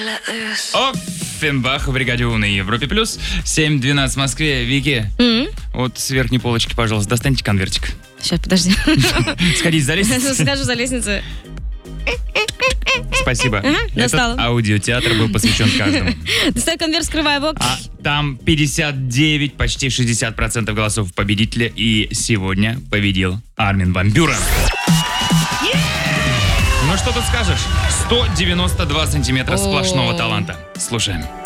Оффенбах в бригаде У на Европе плюс. 7:12 в Москве. Вики, вот с верхней полочки, пожалуйста, достаньте конвертик. Сейчас, подожди. Сходите за лестницей. Схожу за лестницей. Спасибо. достала. Этот аудиотеатр был посвящен каждому. Достаю конверт, скрываю его. А там 59, почти 60% голосов победителя. И сегодня победил Армин ван Бюрен. Ну что тут скажешь? 192 сантиметра сплошного таланта. Слушаем.